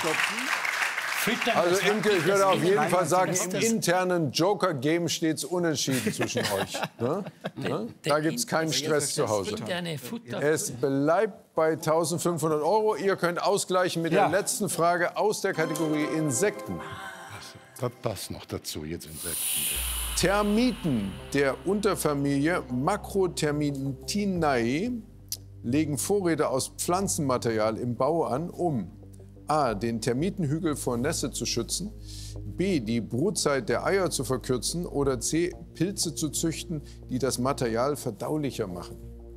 reinstopfen. Also Imke, ich würde auf jeden Fall sagen, im internen Joker-Game steht es unentschieden zwischen euch. Ne? Da gibt es keinen Stress zu Hause. Es bleibt bei 1.500 €. Ihr könnt ausgleichen mit der letzten Frage aus der Kategorie Insekten. Das passt noch dazu, jetzt Insekten. Termiten der Unterfamilie Macrotermitinae legen Vorräte aus Pflanzenmaterial im Bau an, um a. den Termitenhügel vor Nässe zu schützen, b. die Brutzeit der Eier zu verkürzen oder c. Pilze zu züchten, die das Material verdaulicher machen.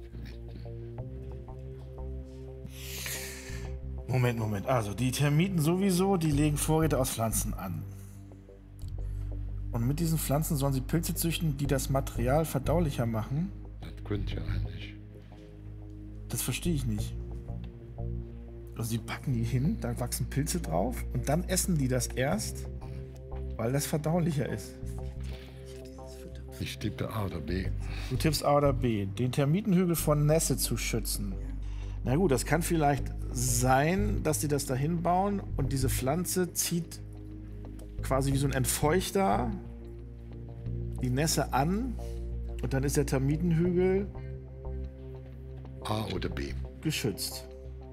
Moment. Also die Termiten sowieso, die legen Vorräte aus Pflanzen an. Und mit diesen Pflanzen sollen sie Pilze züchten, die das Material verdaulicher machen? Das könnte ja eigentlich. Das verstehe ich nicht. Also die packen die hin, da wachsen Pilze drauf und dann essen die das erst, weil das verdaulicher ist. Ich tippe A oder B. Du tippst A oder B. Den Termitenhügel vor Nässe zu schützen. Na gut, das kann vielleicht sein, dass die das dahin bauen und diese Pflanze zieht quasi wie so ein Entfeuchter die Nässe an und dann ist der Termitenhügel A oder B. geschützt.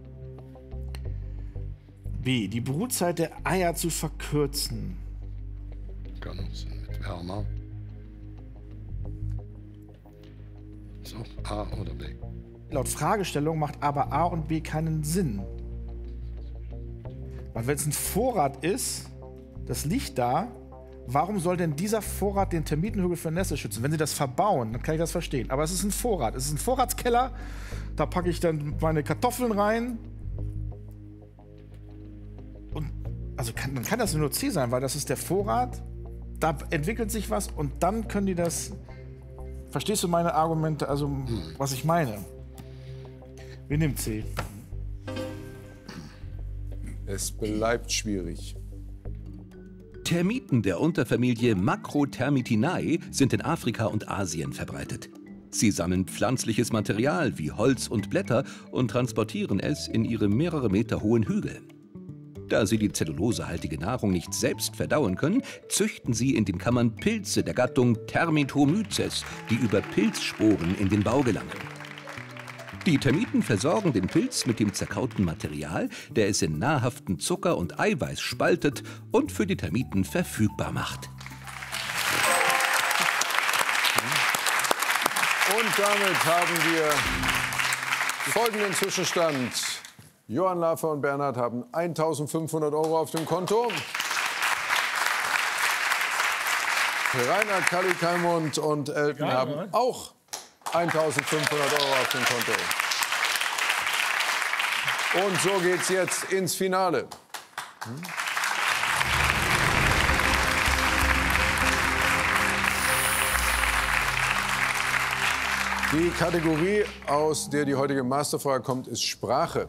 B. Die Brutzeit der Eier zu verkürzen. Kann auch sein, mit wärmer. Ist auch A oder B. Laut Fragestellung macht aber A und B keinen Sinn. Weil wenn es ein Vorrat ist, das liegt da, warum soll denn dieser Vorrat den Termitenhügel für Nässe schützen? Wenn sie das verbauen, dann kann ich das verstehen. Aber es ist ein Vorrat. Es ist ein Vorratskeller. Da packe ich dann meine Kartoffeln rein. Und also dann kann das nur C sein, weil das ist der Vorrat. Da entwickelt sich was und dann können die das. Verstehst du meine Argumente, also was ich meine? Wir nehmen C. Es bleibt schwierig. Termiten der Unterfamilie Macrotermitinae sind in Afrika und Asien verbreitet. Sie sammeln pflanzliches Material wie Holz und Blätter und transportieren es in ihre mehrere Meter hohen Hügel. Da sie die zellulosehaltige Nahrung nicht selbst verdauen können, züchten sie in den Kammern Pilze der Gattung Termitomyces, die über Pilzsporen in den Bau gelangen. Die Termiten versorgen den Pilz mit dem zerkauten Material, der es in nahrhaften Zucker und Eiweiß spaltet und für die Termiten verfügbar macht. Und damit haben wir folgenden Zwischenstand. Johann Lafer und Bernhard haben 1.500 € auf dem Konto. Reinhard Kalli-Kalmund und Elton haben auch 1.500 € auf dem Konto. Und so geht's jetzt ins Finale. Die Kategorie, aus der die heutige Masterfrage kommt, ist Sprache.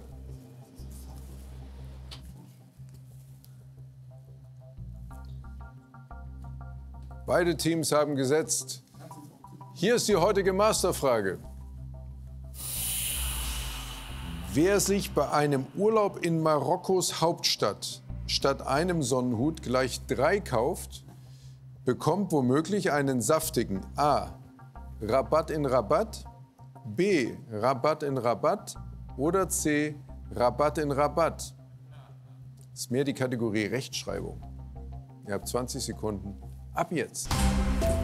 Beide Teams haben gesetzt. Hier ist die heutige Masterfrage. Wer sich bei einem Urlaub in Marokkos Hauptstadt statt einem Sonnenhut gleich 3 kauft, bekommt womöglich einen saftigen A. Rabatt in Rabatt, B. Rabatt in Rabatt oder C. Rabatt in Rabatt. Das ist mehr die Kategorie Rechtschreibung. Ihr habt 20 Sekunden. Ab jetzt.